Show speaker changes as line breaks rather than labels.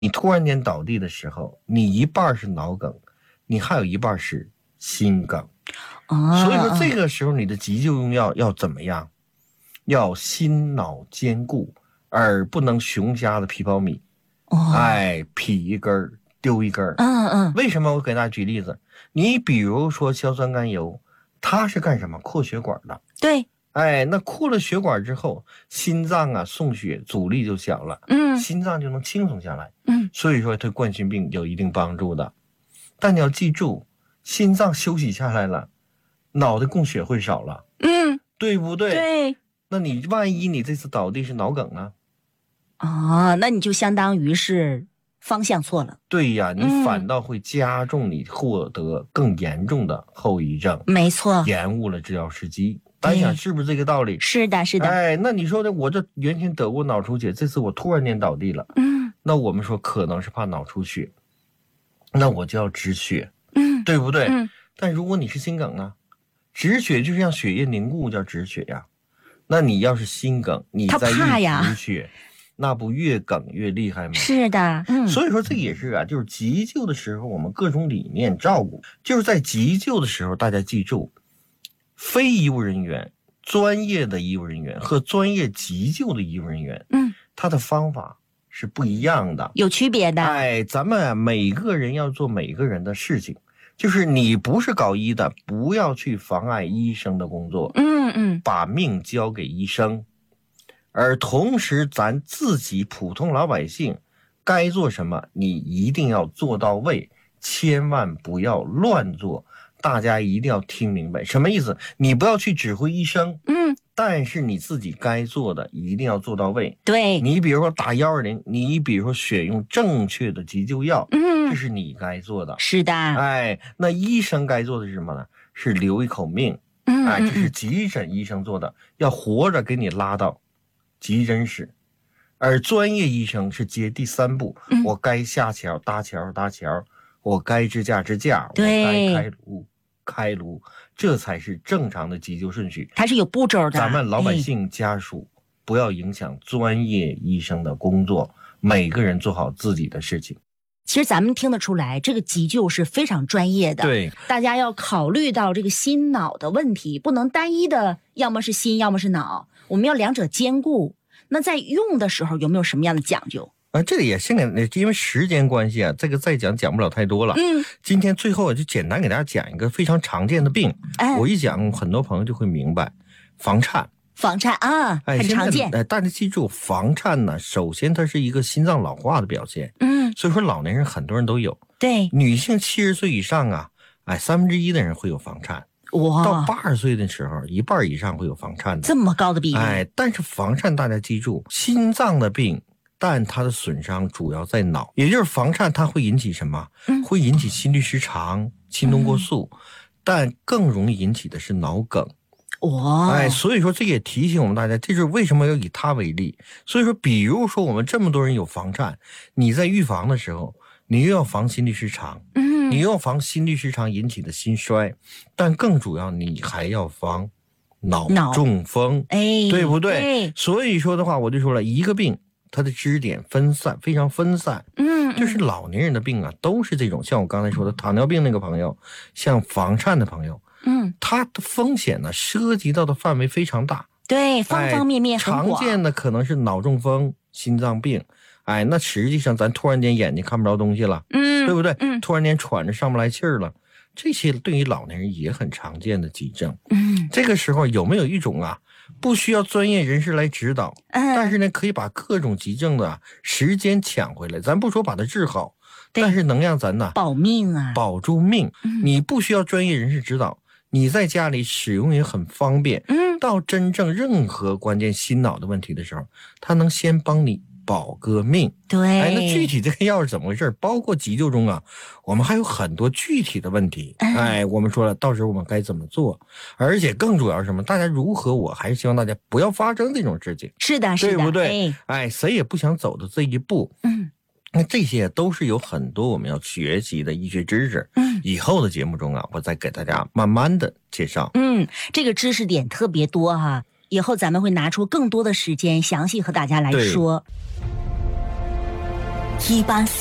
你突然间倒地的时候，你一半是脑梗，你还有一半是心梗。所以说这个时候你的急救用药要怎么样？要心脑兼顾，而不能熊瞎的皮苞米。劈一根丢一根。为什么？我给大家举例子，你比如说硝酸甘油，它是干什么？扩血管的。
对。
那扩了血管之后，心脏啊送血阻力就小了，心脏就能轻松下来，所以说对冠心病有一定帮助的。但你要记住，心脏休息下来了，脑袋供血会少了，对不对？
对。
那你万一你这次倒地是脑梗呢？
那你就相当于是方向错了。
对呀，你反倒会加重你获得更严重的后遗症。
没错，
延误了治疗时机。大家想是不是这个道理？
是的，是的。
那你说的，我这原先得过脑出血，这次我突然间倒地了，那我们说可能是怕脑出血，那我就要止血，对不对？但如果你是心梗呢，止血就是让血液凝固叫止血呀。那你要是心梗，你再一止血，那不越梗越厉害吗？
是的，
所以说这也是啊，就是急救的时候我们各种理念照顾，就是在急救的时候大家记住，非医务人员、专业的医务人员和专业急救的医务人员，他的方法是不一样的，
有区别的。
咱们每个人要做每个人的事情，就是你不是搞医的，不要去妨碍医生的工作，把命交给医生，而同时咱自己普通老百姓该做什么，你一定要做到位，千万不要乱做。大家一定要听明白什么意思，你不要去指挥医生，但是你自己该做的一定要做到位。
对，
你比如说打120，你比如说选用正确的急救药，这是你该做的。
是的。
那医生该做的是什么呢？是留一口命，这是急诊医生做的，要活着给你拉到急诊室。而专业医生是接第3步，我该下桥搭桥搭桥，我该支架支架，我该开颅开颅，这才是正常的急救顺序，
它是有步骤的。
咱们老百姓家属不要影响专业医生的工作，每个人做好自己的事情。
其实咱们听得出来，这个急救是非常专业的。
对，
大家要考虑到这个心脑的问题，不能单一的，要么是心，要么是脑，我们要两者兼顾。那在用的时候有没有什么样的讲究？
这个也现在因为时间关系啊，这个再讲不了太多了。今天最后我就简单给大家讲一个非常常见的病，我一讲很多朋友就会明白，房颤。
房颤啊，很常见。
大家记住，房颤呢，首先它是一个心脏老化的表现。所以说老年人很多人都有。
对，
女性70岁以上啊，1/3的人会有房颤。
哇，
到80岁的时候，一半以上会有房颤的。
这么高的比例。
但是房颤大家记住，心脏的病，但它的损伤主要在脑，也就是房颤它会引起什么？会引起心律失常、心动过速，但更容易引起的是脑梗。所以说这也提醒我们大家，这就是为什么要以它为例。所以说比如说我们这么多人有房颤，你在预防的时候，你又要防心律失常，你又要防心律失常引起的心衰，但更主要你还要防脑中风，对不对？所以说的话，我就说了，一个病它的支点分散，非常分散。就是老年人的病啊，都是这种，像我刚才说的糖尿病那个朋友，像房颤的朋友，它的风险呢涉及到的范围非常大，
对，方方面面很广。
常见的可能是脑中风、心脏病，那实际上咱突然间眼睛看不着东西了，对不对？突然间喘着上不来气儿了，这些对于老年人也很常见的急症。这个时候有没有一种不需要专业人士来指导，但是呢可以把各种急症的时间抢回来，咱不说把它治好，但是能让咱
保命啊，
保住命。你不需要专业人士指导，你在家里使用也很方便。到真正任何关键心脑的问题的时候，它能先帮你保个命。
对，
那具体这个药是怎么回事？包括急救中我们还有很多具体的问题。我们说了，到时候我们该怎么做？而且更主要是什么？大家如何？我还是希望大家不要发生这种事情。
是的，是的，
对不对？谁也不想走到这一步。那这些都是有很多我们要学习的医学知识。以后的节目中我再给大家慢慢的介绍。
这个知识点特别多哈，以后咱们会拿出更多的时间详细和大家来说。
一般